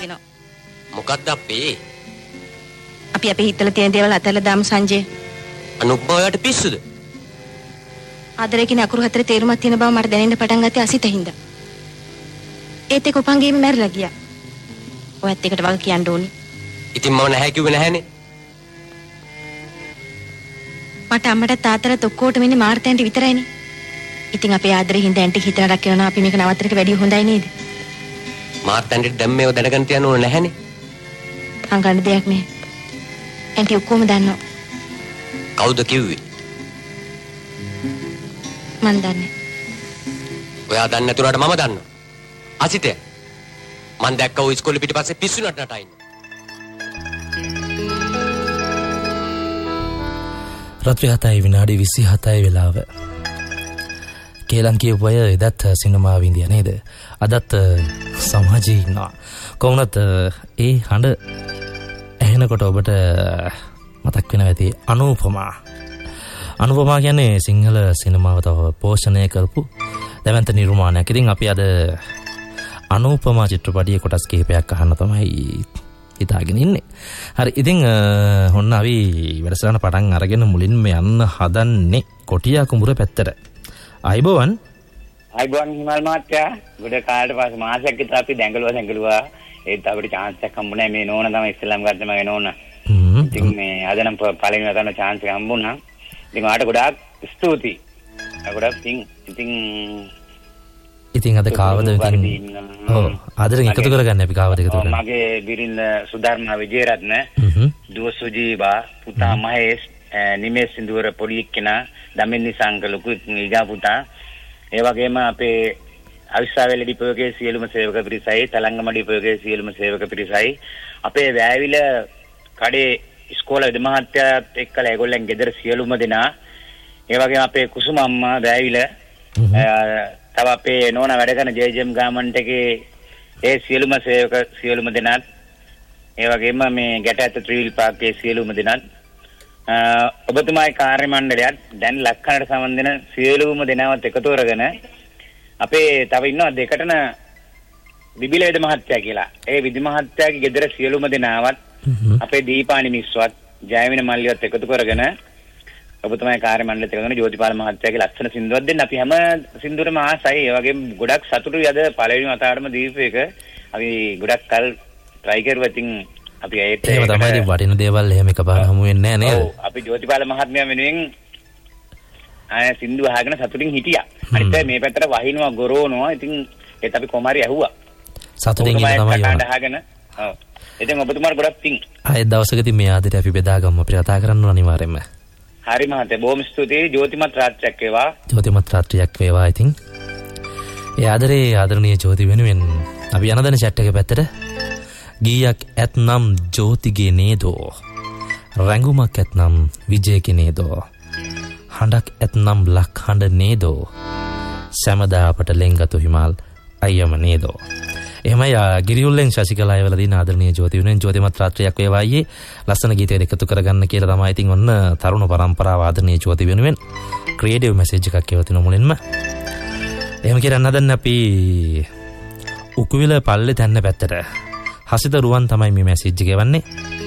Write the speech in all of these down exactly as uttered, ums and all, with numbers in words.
තියෙනවා. මොකක්ද අපේ? අපි අපේ හිතලා තියෙන දේවල් අතහැරලා දාමු සංජය. අනුබ්බාවට පිස්සුද? ආදරේ කියන අකුරු හතරේ තේරුමක් තියෙන බව මට දැනෙන්න පටන් ගත්තේ අසිතින්ද. ඒත් ඒක උපංගෙම මැරිලා ගියා. ඔයත් එකට වග කියන්න ඕනි. ඉතින් මම නැහැ කිව්වේ නැහැනේ. මට අම්මට තාත්තට ඔක්කොටම ඉන්නේ මාර්තයන්ට විතරයිනේ. ඉතින් අපේ ආදරේ හින්දා ඇන්ටි හිතනක් කරනවා අපි මේක නවත්තනක වැඩිය හොඳයි නේද? මාර්තයන්ට දැන් මේව දැනගන්න තියන්න ඕන නැහැනේ. හංගන්න දෙයක් නෑ. ඇන්ටි ඔක්කොම දන්නවා. කවුද කිව්වේ? මන් දන්නේ. ඔයා දන්නේ නැතුණාට මම දන්නවා. අසිතේ. මං දැක්කව ඉස්කෝලේ පිටිපස්සේ පිස්සු නට නටා ඉන්නේ. රාත්‍රී හතයි විනාඩි විසිහතයි වෙලාව. කේලම් කියපු අය එදත් සිනමාව වින්දියා නේද? අදත් සමාජයේ ඉන්නවා. කොහොමද ඒ හඬ ඇහෙනකොට ඔබට මතක් වෙනවා ඇති අනුපමා. අනුපමා කියන්නේ සිංහල සිනමාව තව පෝෂණය කරපු දැවැන්ත නිර්මාණයක්. ඉතින් අපි අද අනුපමා චිත්‍රපටයේ කොටස් කිහිපයක් අහන්න තමයි හිතාගෙන ඉන්නේ. හරි ඉතින් ඔන්න අපි වැඩසටහන පටන් අරගෙන මුලින්ම යන්න හදන්නේ කොටියා කුඹුර පැත්තට. අයිබෝවන්. අයිබෝවන් හිමල් මහත්තයා. ගොඩ කාලට පස්සේ මාසයක් විතර අපි දැඟලුවා දැඟලුවා. ඒත් අපිට chance එකක් හම්බුනේ මේ නෝන තමයි ඉස්ලාම් ගත්ත මගේ නෝන. ඉතින් මේ අද නම් පළවෙනි වතාවට chance එක හම්බුණා. ඉතින් ඔයාලට ගොඩාක් ස්තුතියි. ගොඩාක් ඉතින් ඉතින් ඉතින් අද කාවද ඉතින් ඔව් ආදරෙන් එකතු කරගන්න අපි කාවද එකතු කරගන්න. මගේ බිරිඳ සුධර්මා විජේරත්න, දුව සුජීවා, පුතා මහේෂ්, නිමේෂ් සින්දුවර පොඩි එක්කෙනා, දමින් නිසංක ලොකු ඊගා පුතා, ඒ වගේම අපේ අවිස්සාවේල ඩිපෝගේ සියලුම සේවක පිරිසයි, තලංගම ඩිපෝගේ සියලුම සේවක පිරිසයි, අපේ වැෑවිල කඩේ ඉස්කෝල විද මහත්තයාත් එක්කලා ඒගොල්ලන් ගෙදර සියලුම දෙනා, ඒ වගේම අපේ කුසුම අම්මා වැෑවිල, තව අපේ නෝනා වැඩ කරන ජේ.ජේ.එම් ගාමන්ට් එකේ ඒ සියලුම සේවක සියලුම දෙනාත්, ඒ වගේම මේ ගැට ඇත ත්‍රිවිල් පාර්කයේ සියලුම දෙනාත්, ඔබතුමාගේ කාර්ය මණ්ඩලයත් දැන් ලක්කනට සම්බන්ධ වෙන සියලුම දෙනාවත් එකතු කරගෙන අපේ තව ඉන්නවා දෙකටන විබිල වේද මහත්තයා කියලා. ඒ විදි මහත්තයාගේ ගෙදර සියලුම දෙනාවත් අපේ දීපානි මිස්වත් ජයවින මල්ලිවත් එකතු කරගෙන ඔබතුමාගේ කාර්ය මණ්ඩලයට එකතු කරගෙන ජෝතිපාල මහත්තයාගේ ලස්සන සින්දුවක් දෙන්න අපි හැම සින්දුවරම ආසයි. ඒ වගේම ගොඩක් සතුටුයි අද පළවෙනි වතාවටම දීපු එක. අපි ගොඩක් කල් try කරුවා. ඉතින් අපි ඒත් ඒක තමයි වටින දේවල් එහෙම එකපාර හමු වෙන්නේ නැහැ නේද? ඔව් අපි ජෝතිපාල මහත්මයා වෙනුවෙන් ආය සින්දු අහගෙන සතුටින් හිටියා. අනිත් මේ පැත්තට වහිනවා ගොරෝනවා. ඉතින් ඒත් අපි කොමාරි ඇහුවා. සතුටින් ඉන්න තමයි යන්න අහගෙන. ඔව්. ඉතින් ඔබතුමාට ගොඩක් පිං. ආයෙත් දවසකදී මේ ආදිට අපි බෙදාගමු. අපි කතා කරන්න ඕන අනිවාර්යෙන්ම. හරි මහත්තයා බොහොම ස්තුතියි. ජෝතිමත් රාත්‍රියක් වේවා. ජෝතිමත් රාත්‍රියක් වේවා. ඉතින් ඒ ආදරේ ආදරණීය ජෝති වෙනුවෙන් අපි යනදන chat එක පැත්තට ගීයක් ඇත්නම් ජෝතිගේ නේදෝ, රැඟුමක් ඇත්නම් විජේගේ නේදෝ, හඬක් ඇත්නම් ලක් හඬ නේදෝ, සැමදා අපට ලෙන්ගතු හිමල් අයියම නේදෝ. එහෙමයි ගිරිඋල්ලෙන් ශශිකලා අයවල දින ආදරණීය ජෝති වෙනුවෙන් ජෝතිමත් රාත්‍රියක් වේවා අයියේ. ලස්සන ගීතයක් එකතු කරගන්න කියලා තමයි ඉතින් ඔන්න තරුණ පරම්පරාව ආදරණීය ජෝති වෙනුවෙන් ක්‍රියේටිව් මෙසේජ් එකක් කියලා තිනු මුලින්ම. එහෙම කියන්න හදන්නේ අපි උකුවිල පල්ලේ තැන්න පැත්තට. හසිත රුවන් තමයි මේ මෙසේජ් එක ගෙවන්නේ.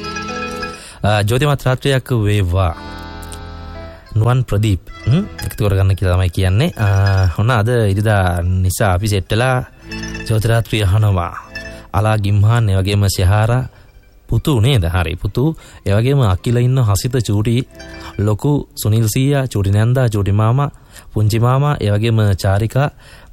ජෝතිමත් රාත්‍රියක් වේවා. නුවන් ප්‍රදීප් එකතු කරගන්න කියලා තමයි කියන්නේ. ඔන්න අද ඉරිදා නිසා අපි සෙට් වෙලා ජෝති රාත්‍රිය අහනවා. අලා ගිම්හාන් ඒ වගේම සහාරා පුතු නේද? හරි පුතු. ඒ වගේම අකිල ඉන්න හසිත චූටි ලොකු සුනිල් සීයා චූටි නන්දා චූටි මාමා පුංචි මාමා ඒ වගේම චාරිකා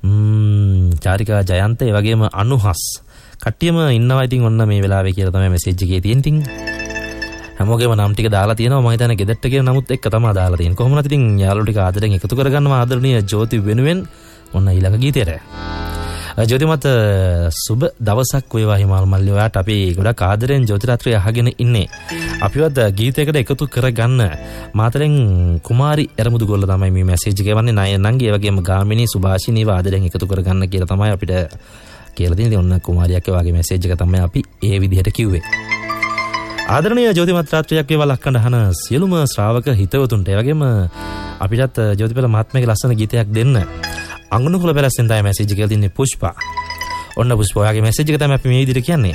චාරිකා ජයන්ත ඒ වගේම අනුහස් කට්ටියම ඉන්නවා. ඉතින් ඔන්න මේ වෙලාවේ කියලා තමයි මෙසේජ් එකේ තියෙන. ඉතින් හැමෝගේම නම් ටික දාලා තියෙනවා. මම හිතන්නේ ගෙදරට කියන නමුත් එක්ක තමයි දාලා තියෙන්නේ. කොහොම නැති ඉතින් යාළුවෝ ටික ආදරෙන් එකතු කරගන්නවා ආදරණීය ජෝති වෙනුවෙන්. ඔන්න ඊළඟ ගීතයට. ජෝතිමත් සුබ දවසක් වේවා හිමාල් මල්ලි. ඔයාට අපි ගොඩක් ආදරෙන් ජෝති රාත්‍රිය අහගෙන ඉන්නේ. අපිවත් ගීතයකට එකතු කරගන්න මාතරෙන් කුමාරි එරමුදු ගොල්ල තමයි මේ මෙසේජ් එක ගෙවන්නේ. නය නංගි ඒ වගේම ගාමිණී සුභාෂිනීව ආදරෙන් එකතු කරගන්න කියලා තමයි අපිට කියලා තියෙන්නේ. ඔන්න කුමාරියක් වගේ මෙසේජ් එක තමයි අපි ඒ විදිහට කිව්වේ. ආදරණීය ජෝතිමත් රාත්‍රියක් වේවා ලක්කඳ අහන සියලුම ශ්‍රාවක හිතවතුන්ට ඒ වගේම අපිටත් ජෝතිපල මහත්මයාගේ ලස්සන ගීතයක් දෙන්න. අඟුණුකුල පැලැස්සෙන් තමයි මෙසේජ් එක කියලා තින්නේ පුෂ්පා. ඔන්න පුෂ්පා ඔයාගේ මෙසේජ් එක තමයි අපි මේ විදිහට කියන්නේ.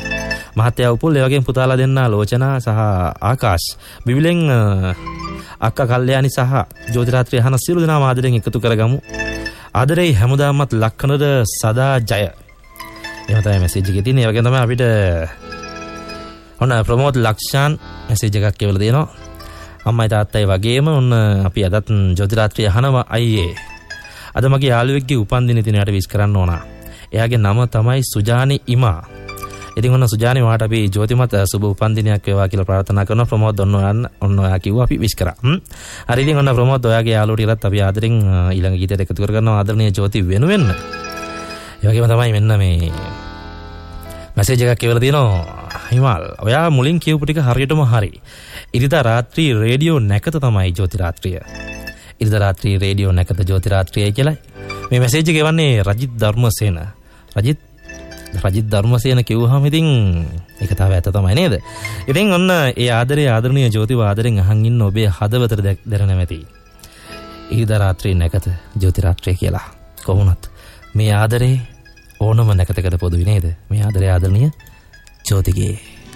මහත්තයා උපුල් ඒ වගේම පුතාලා දෙන්න ලෝචනා සහ ආකාශ් බිබිලෙන් අක්කා කල්යාණි සහ ජෝතිරාත්‍රි අහන සියලු දෙනාම ආදරෙන් එකතු කරගමු. ආදරේ හැමදාමත් ලක්කනද සදා ජය. එහෙම තමයි මැසේජ් එකේ තියෙන්නේ. ඒ වගේම තමයි අපිට ඔන්න ප්‍රමෝද් ලක්ෂාන් මැසේජ් එකක් කියවලා දෙනවා. අම්මයි තාත්තයි වගේම ඔන්න අපි අදත් ජෝතිරාත්‍රි අහනවා අයියේ. අද මගේ යාළුවෙක්ගේ උපන්දින දිනයට විශ් කරන්න ඕන. එයාගේ නම තමයි සුජානි ඉමා. ඉතින් ඔන්න සුජානි වාට අපි ජෝතිමත් සුබ උපන්දිනයක් වේවා කියලා ප්‍රාර්ථනා කරනවා. ප්‍රමෝද් ඔන්න ඔයන් ඔන්න ඔයා කිව්වා අපි විශ් කරා. හරි ඉතින් ඔන්න ප්‍රමෝද් ඔයාගේ යාළුවට ඉරත් අපි ආදරෙන් ඊළඟ ගීතයට එකතු කර ගන්නවා ආදරණීය ජෝති වෙනුවෙන්. ඒ වගේම තමයි මෙන්න මේ මැසේජ් එකක් කියලා තියෙනවා. හිමාල් ඔයා මුලින් කියපු ටික හරියටම හරි. ඉරිදා රාත්‍රී රේඩියෝ නැකත තමයි ජෝතිරාත්‍රිය. ඉරිදා රාත්‍රී රේඩියෝ නැකත ජෝතිරාත්‍රියයි කියලා. මේ මැසේජ් එක එවන්නේ රජිත් ධර්මසේන. රජිත් රජිත් ධර්මසේන කිව්වහම ඉතින් ඒක තාම ඇත්ත තමයි නේද? ඉතින් ඔන්න ඒ ආදරේ ආදරණීය ජෝතිව ආදරෙන් අහන් ඉන්න ඔබේ හදවතට දැනෙන නැති. ඉරිදා රාත්‍රී නැකත ජෝතිරාත්‍රිය කියලා. කොහොමත් මේ ආදරේ ඕනම නැකතකට පොදුයි නේද? මේ ආදරේ ආදරණීය ජෝතිගේ